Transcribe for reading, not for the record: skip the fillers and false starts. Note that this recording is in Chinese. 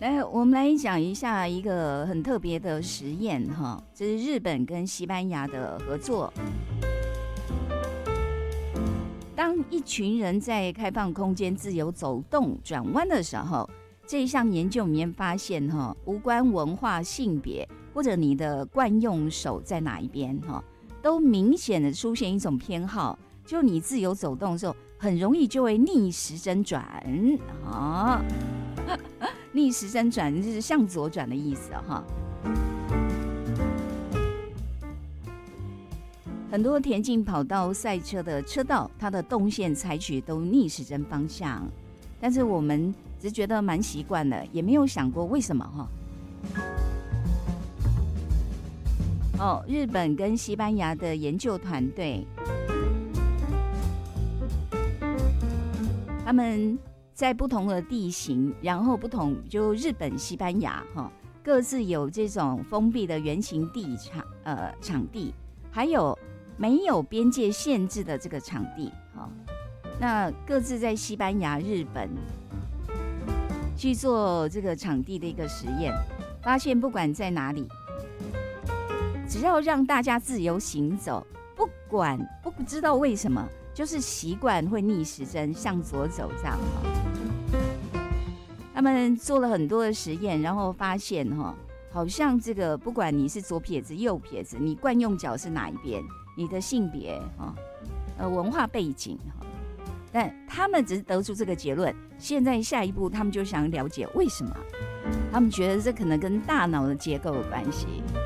来，我们来讲一下一个很特别的实验哈，这是日本跟西班牙的合作。当一群人在开放空间自由走动、转弯的时候，这一项研究里面发现哈，无关文化、性别或者你的惯用手在哪一边哈，都明显的出现一种偏好，就你自由走动的时候，很容易就会逆时针转啊。逆时针转就是向左转的意思哈。很多田径跑道、赛车的车道，它的动线采取都逆时针方向，但是我们只觉得蛮习惯的，也没有想过为什么哈。日本跟西班牙的研究团队，他们在不同的地形，然后不同就日本、西班牙各自有这种封闭的圆形场地，还有没有边界限制的这个场地那各自在西班牙、日本去做这个场地的一个实验，发现不管在哪里，只要让大家自由行走，不知道为什么，就是习惯会逆时针向左走这样他们做了很多的实验，然后发现好像这个不管你是左撇子、右撇子，你惯用脚是哪一边，你的性别文化背景但他们只是得出这个结论。现在下一步，他们就想了解为什么。他们觉得这可能跟大脑的结构有关系。